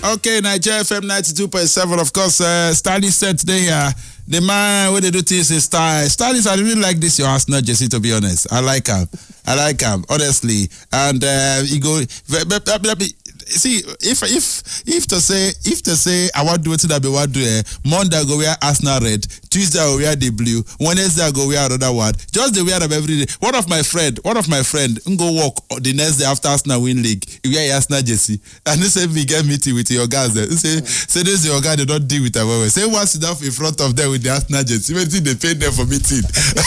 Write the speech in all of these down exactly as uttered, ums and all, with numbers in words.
Okay, Nigeria F M ninety-two point seven. Of course, uh, Stanley said today, uh, the man, when they do things in style. Stanley, I really like this, your Arsenal jersey, to be honest. I like him. I like him, honestly. And uh, he go, see, if if if to say if to say I want to do it that be what do eh, Monday I go wear Arsenal red, Tuesday I go wear the blue, Wednesday I go wear another one. Just the wear them every day. One of my friend, one of my friend, go walk the next day after Arsenal win league. He wear Arsenal jersey, and he say we get meeting with your guys. There. He say say this your guy they don't deal with them. Say one sit down in front of them with the Arsenal jersey. Even they pay them for meeting.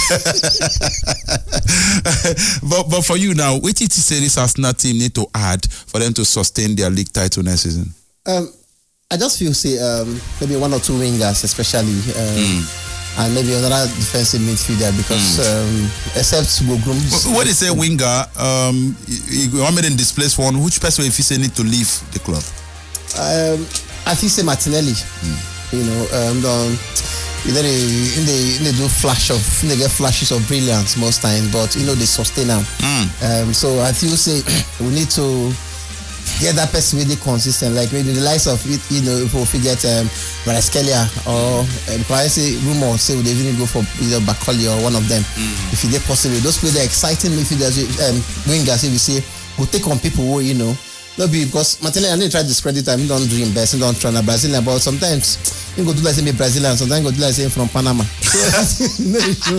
but but for you now, what did you say this Arsenal team need to add for them to sustain their league title next season? Um, I just feel say um, maybe one or two wingers, especially, um, mm. and maybe another defensive midfielder because mm. um, except Gogrum. When they say winger, um, you, you want me to displace one. Which person if you say need to leave the club? Um, I think say Martinelli. Mm. You know, um, the, you know, they, they, they do flash of, they get flashes of brilliance most times, but you know they sustain them. Mm. Um, so I feel say we need to get that person really consistent, like maybe the likes of it, you know, if we get um Kvaratskhelia or um, I say rumors say they even go for either Bakoli or one of them. Mm. If it is possible, those players are exciting midfielders, um, wingers. If you say will take on people who you know, not be because Martinelli I need to try to discredit him. He don't do him best. He don't try to Brazilian, but sometimes he go do like say me Brazilian, sometimes he go do like say from Panama. So,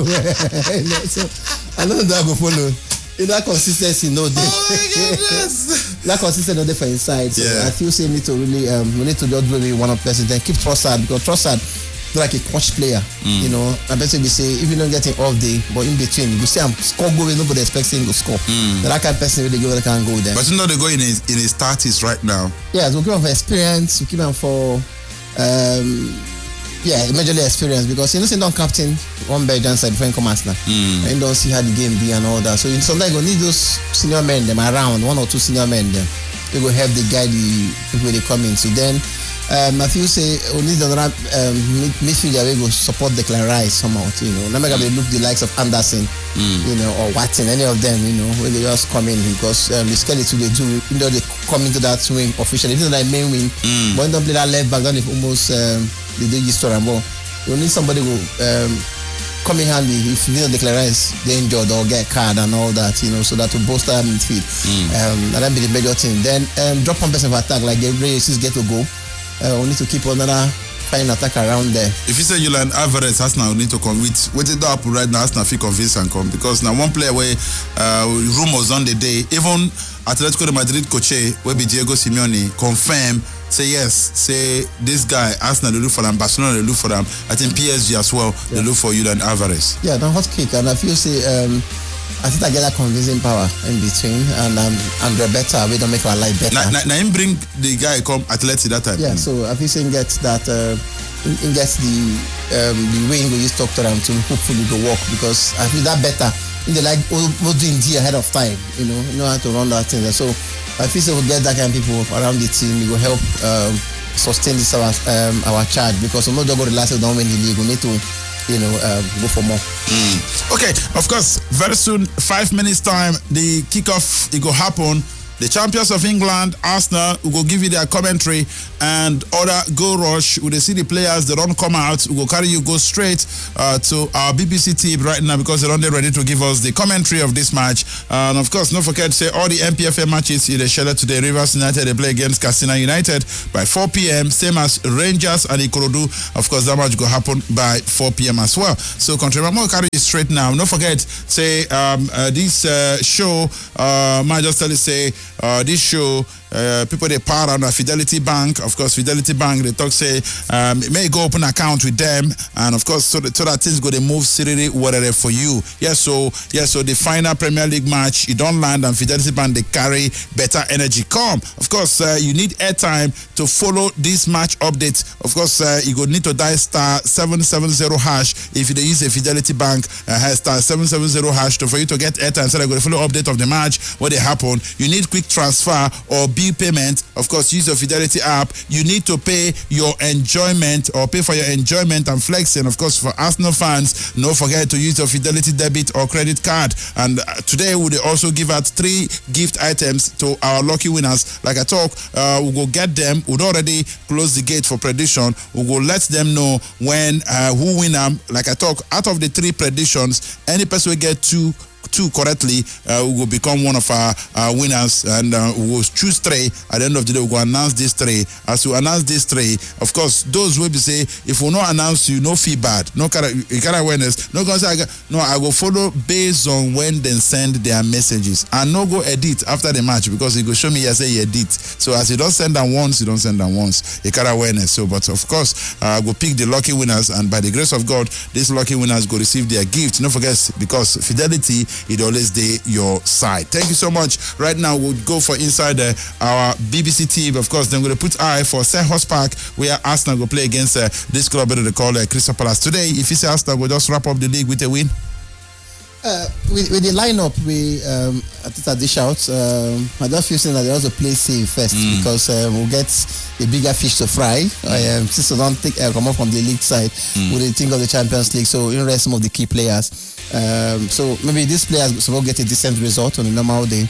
so I know that go follow. In that consistency, no day. Oh my goodness. That consistency, no day for inside. So yeah. I feel say we need to really, um, we need to just really one of person. Then keep Trossard because Trossard is like a coach player. Mm. You know, I bet we say if you don't get him off day, but in between, you say I'm score goal, nobody expects him to score. Mm. That kind of person really go that can go there. But you know they go in his in his thirties right now. Yeah, so we keep him for experience. We keep him for. Um, Yeah, majorly experience because you know, say don't captain one Belgian side before you come Arsenal. Mm. And don't see how the game be and all that. So you sometimes you need those senior men them around, one or two senior men them. They will help the guide the people they come in. So then um, I feel say we need another um, midfielder we go support Declan Rice somehow. You know, no matter they look the likes of Anderson, mm. you know, or Watson, any of them, you know, where they just come in because um, the skeleton they do, you know, they come into that wing officially. It's not like main wing, mm. but when they play that left back, then it's almost. Um, They do used to more. You need somebody who um, come in handy if you know Declan Rice they injured or get card and all that, you know, so that to bolster midfield. Mm. Um, and that be the major thing. Then um, drop one person for attack like Gabriel Jesus get to go. Uh, we need to keep another fine attack around there. If you say you learn Alvarez, Arsenal need to come with what did that happen right now? Arsenal feel convinced and come because now one player where uh, rumors on the day, even Atletico de Madrid coach where be Diego Simeone confirm. Say yes, say this guy, Arsenal, they look for them, Barcelona, they look for them. I think P S G as well, yeah. They look for Julian Alvarez. Yeah, the hot kick. And I feel say, um, I think I get that convincing power in between. And um, and better, we don't make our life better. Now, now him bring the guy come Atleti that time. Yeah, mm. So I feel say he gets that, uh, he gets the um, the way he will talk to them to hopefully go work because I feel that better. In the like, we're doing D ahead of time, you know, you know how to run that thing. So I feel so we'll get that kind of people around the team. It will help um, sustain this our um, our charge because we're not just going to last we don't win the league. We need to, you know, uh, go for more. Mm. Okay, of course, very soon, five minutes time, the kickoff it will happen. The champions of England, Arsenal, will go give you their commentary and other goal rush. Will they see the players, they don't come out, we will carry you go straight uh, to our B B C team right now because they're only ready to give us the commentary of this match. And of course, don't forget to say all the M P F A matches in the schedule today. Rivers United, they play against Katsina United by four p.m. Same as Rangers and Ikorodu. Of course, that match will happen by four p.m. as well. So, country, I'm going to carry you straight now. Don't forget, say, um, uh, this uh, show, uh, might just tell you, say, Uh, this show, uh, people they power on a Fidelity Bank. Of course, Fidelity Bank, they talk say, um, it may go open account with them. And of course, so, that, so that things go to move seriously, whatever for you. Yes, so, yes, so the final Premier League match, you don't land and Fidelity Bank, they carry better energy. Come. Of course, uh, you need airtime to follow this match update. Of course, uh, you go need to dial star seven seven zero hash if you use a Fidelity Bank, uh, star seven seven zero hash to, for you to get airtime so they go to follow update of the match, what they happen. You need quick transfer or bill payment, of course, use your Fidelity app. You need to pay your enjoyment or pay for your enjoyment and flexing. Of course, for Arsenal fans, don't forget to use your Fidelity debit or credit card. And today we will also give out three gift items to our lucky winners. Like I talk, uh, we'll go get them. We'll already close the gate for prediction. We'll go let them know when uh, who win them. Like I talk, out of the three predictions, any person will get two two correctly, uh, we will become one of our uh, winners, and uh, we will choose three. At the end of the day, we will announce these three. As we announce these three, of course, those will be say, if we not announce you, no feedback, no kind of, kind of awareness, no because I no, I will follow based on when they send their messages, and no go edit after the match because he go show me yes, say edit. So as you don't send them once, you don't send them once. You kind of awareness. So, but of course, I uh, will pick the lucky winners, and by the grace of God, these lucky winners go receive their gift. Don't forget, because Fidelity, it always stay your side. Thank you so much. Right now, we'll go for inside uh, our B B C team. Of course, then we're going to put eye for Selhurst Park, where Arsenal will play against uh, this club that they call uh, Crystal Palace. Today, if you say Arsenal, we'll just wrap up the league with a win. Uh, with, with the lineup, we um, at this out. Um, I just feel that they also play safe first mm. because um, we'll get a bigger fish to fry. I um, since we don't take uh, come up from the league side, mm. we think of the Champions League. So you know, some of the key players. Um, so maybe these players will get a decent result on a normal day.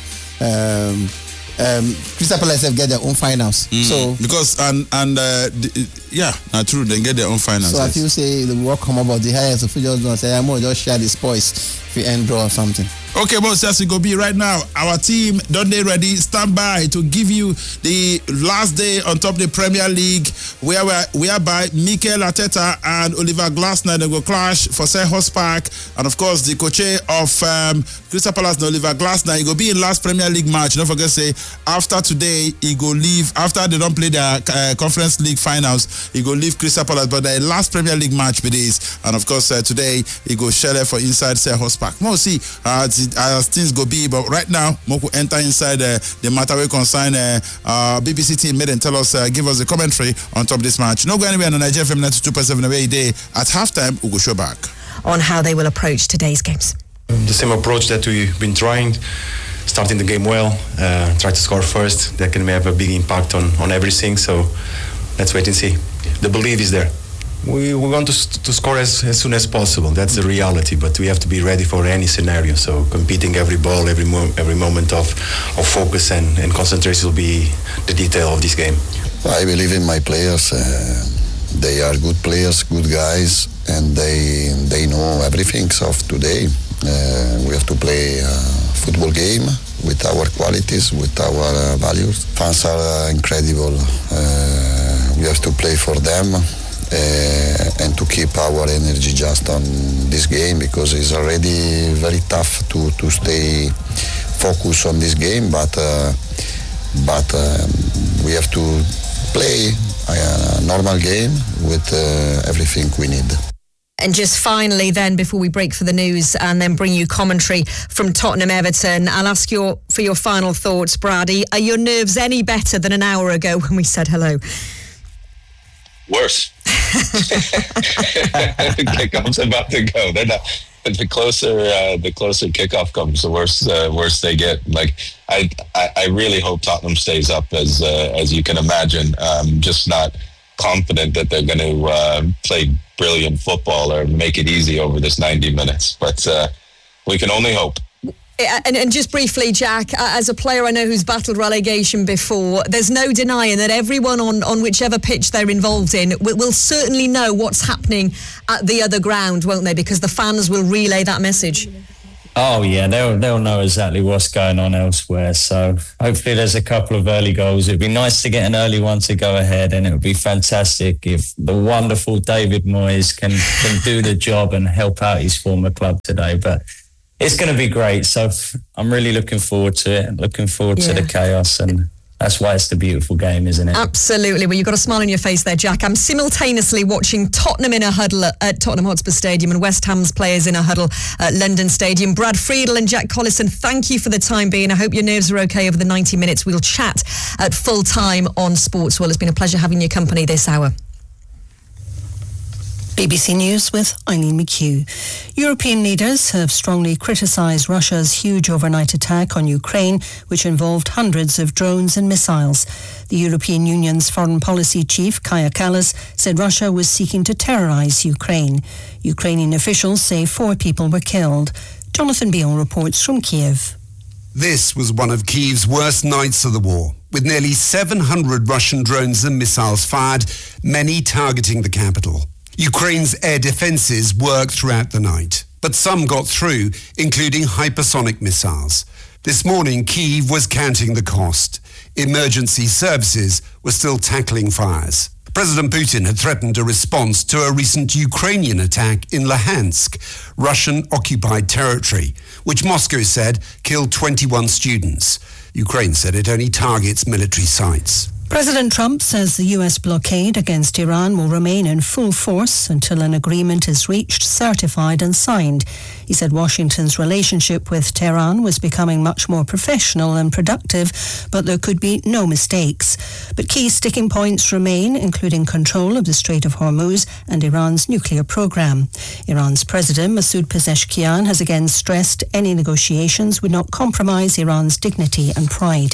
Um, um, Crystal Palace have get their own finals. Mm. So because and and uh, the, yeah, uh, true, they get their own finals. So yes. I feel say the work come about the highest officials don't say I'm more just share the spoils if we end draw or something. Okay, but as we go be right now, our team, don't they ready? Stand by to give you the last day on top of the Premier League, where we are by Mikel Arteta and Oliver Glasner. They go clash for Selhurst Park, and of course the coach of um, Crystal Palace, Oliver Glasner. He go be in last Premier League match. Don't forget say after today he go leave after they don't play their uh, Conference League finals. He go leave Crystal Palace, but the last Premier League match be this, and of course uh, today he go share for inside Selhurst Park. We'll see. Uh, As things go be, but right now, Moku enter inside uh, the matter we concern uh, uh, B B C team made and tell us, uh, give us the commentary on top of this match. No go anywhere on Nigeria F M ninety-two point seven away day. At halftime, we'll go show back on how they will approach today's games. The same approach that we've been trying, starting the game well, uh, try to score first. That can have a big impact on, on everything. So let's wait and see. The belief is there. We, we want to, to score as, as soon as possible. That's the reality, but we have to be ready for any scenario. So competing every ball, every mo- every moment of, of focus and, and concentration will be the detail of this game. I believe in my players. Uh, they are good players, good guys, and they they know everything of today. Uh, we have to play a football game with our qualities, with our uh, values. Fans are uh, incredible. Uh, we have to play for them. Uh, and to keep our energy just on this game, because it's already very tough to, to stay focused on this game, but uh, but um, we have to play a normal game with uh, everything we need. And just finally then, before we break for the news and then bring you commentary from Tottenham Everton, I'll ask your for your final thoughts, Brady. Are your nerves any better than an hour ago when we said hello? Worse. Kickoff's about to go. They're not. The closer uh, the closer kickoff comes, the worse uh, worse they get. Like I, I, I really hope Tottenham stays up, as uh, as you can imagine. Um, just not confident that they're going to uh, play brilliant football or make it easy over this ninety minutes. But uh, we can only hope. And, and just briefly, Jack, as a player I know who's battled relegation before, there's no denying that everyone on, on whichever pitch they're involved in will, will certainly know what's happening at the other ground, won't they? Because the fans will relay that message. Oh, yeah, they'll, they'll know exactly what's going on elsewhere. So hopefully there's a couple of early goals. It'd be nice to get an early one to go ahead, and it would be fantastic if the wonderful David Moyes can, can do the job and help out his former club today. But it's going to be great. So I'm really looking forward to it, looking forward yeah. to the chaos, and that's why it's the beautiful game, isn't it? Absolutely. Well, you've got a smile on your face there, Jack. I'm simultaneously watching Tottenham in a huddle at Tottenham Hotspur Stadium and West Ham's players in a huddle at London Stadium. Brad Friedel and Jack Collison, thank you for the time being. I hope your nerves are okay over the ninety minutes. We'll chat at full time on Sports World. It's been a pleasure having your company this hour. B B C News with Eileen McHugh. European leaders have strongly criticised Russia's huge overnight attack on Ukraine, which involved hundreds of drones and missiles. The European Union's foreign policy chief, Kaja Kallas, said Russia was seeking to terrorise Ukraine. Ukrainian officials say four people were killed. Jonathan Beale reports from Kiev. This was one of Kyiv's worst nights of the war, with nearly seven hundred Russian drones and missiles fired, many targeting the capital. Ukraine's air defences worked throughout the night, but some got through, including hypersonic missiles. This morning, Kyiv was counting the cost. Emergency services were still tackling fires. President Putin had threatened a response to a recent Ukrainian attack in Luhansk, Russian-occupied territory, which Moscow said killed twenty-one students. Ukraine said it only targets military sites. President Trump says the U S blockade against Iran will remain in full force until an agreement is reached, certified and signed. He said Washington's relationship with Tehran was becoming much more professional and productive, but there could be no mistakes. But key sticking points remain, including control of the Strait of Hormuz and Iran's nuclear program. Iran's President Masoud Pezeshkian has again stressed any negotiations would not compromise Iran's dignity and pride.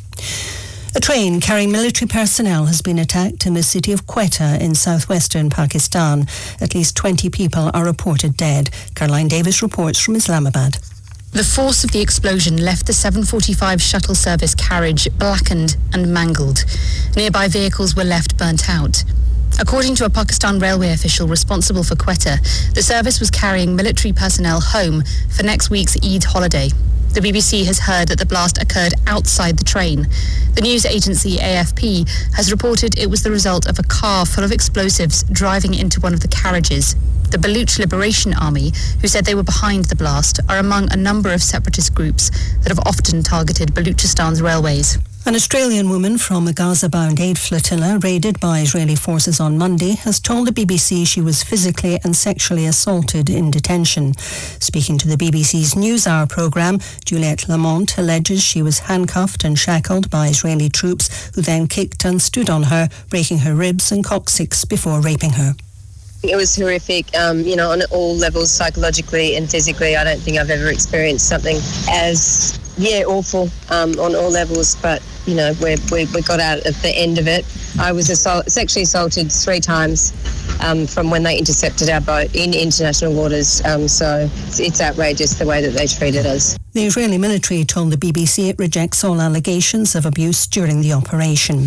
A train carrying military personnel has been attacked in the city of Quetta in southwestern Pakistan. At least twenty people are reported dead. Caroline Davis reports from Islamabad. The force of the explosion left the seven forty-five shuttle service carriage blackened and mangled. Nearby vehicles were left burnt out. According to a Pakistan railway official responsible for Quetta, the service was carrying military personnel home for next week's Eid holiday. The B B C has heard that the blast occurred outside the train. The news agency A F P has reported it was the result of a car full of explosives driving into one of the carriages. The Baluch Liberation Army, who said they were behind the blast, are among a number of separatist groups that have often targeted Baluchistan's railways. An Australian woman from a Gaza-bound aid flotilla raided by Israeli forces on Monday has told the B B C she was physically and sexually assaulted in detention. Speaking to the B B C's NewsHour programme, Juliette Lamont alleges she was handcuffed and shackled by Israeli troops who then kicked and stood on her, breaking her ribs and coccyx before raping her. It was horrific, um, you know, on all levels, psychologically and physically. I don't think I've ever experienced something as, yeah, awful um, on all levels. But, you know, we we we got out at the end of it. I was assault, sexually assaulted three times um, from when they intercepted our boat in international waters. Um, so it's, it's outrageous the way that they treated us. The Israeli military told the B B C it rejects all allegations of abuse during the operation.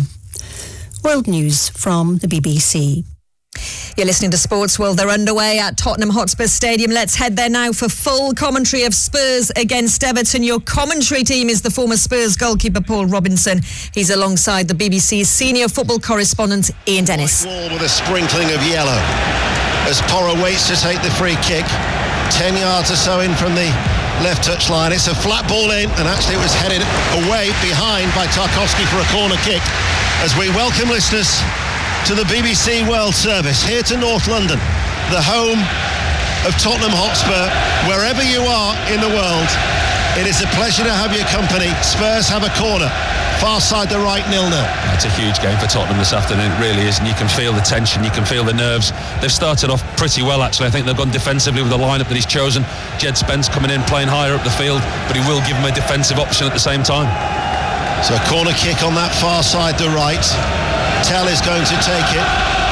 World News from the B B C. You're listening to Sports World. They're underway at Tottenham Hotspur Stadium. Let's head there now for full commentary of Spurs against Everton. Your commentary team is the former Spurs goalkeeper Paul Robinson. He's alongside the B B C's senior football correspondent Ian Dennis. Wall with a sprinkling of yellow as Porro waits to take the free kick. Ten yards or so in from the left touch line. It's a flat ball in, and actually it was headed away behind by Tarkowski for a corner kick. As we welcome listeners to the B B C World Service, here to North London, the home of Tottenham Hotspur. Wherever you are in the world, it is a pleasure to have your company. Spurs have a corner, far side the right, nil-nil. It's a huge game for Tottenham this afternoon, it really is, and you can feel the tension, you can feel the nerves. They've started off pretty well, actually. I think they've gone defensively with the lineup that he's chosen. Jed Spence coming in, playing higher up the field, but he will give him a defensive option at the same time. So a corner kick on that far side, the right. Tell is going to take it.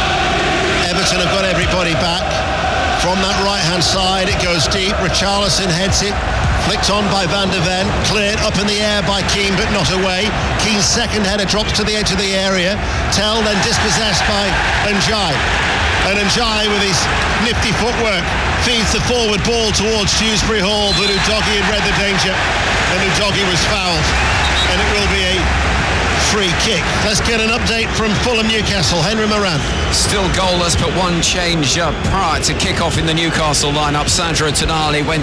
Everton have got everybody back. From that right-hand side, it goes deep. Richarlison heads it. Flicked on by Van der Ven. Cleared up in the air by Keane, but not away. Keane's second header drops to the edge of the area. Tell then dispossessed by Njai. And Njai, with his nifty footwork, feeds the forward ball towards Shrewsbury Hall, but Udogie had read the danger, and Udogie was fouled. And it will be a free kick. Let's get an update from Fulham Newcastle. Henry Moran. Still goalless, but one change up prior to kick-off in the Newcastle lineup. Sandro Tonali went